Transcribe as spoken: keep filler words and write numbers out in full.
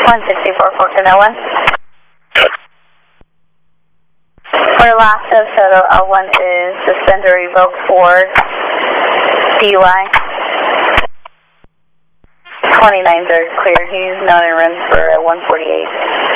one sixty-four, Fulton, L one. For last of Soto, L one is suspender revoked for D U I. twenty-nine third cleared. He's known and runs for one forty-eight.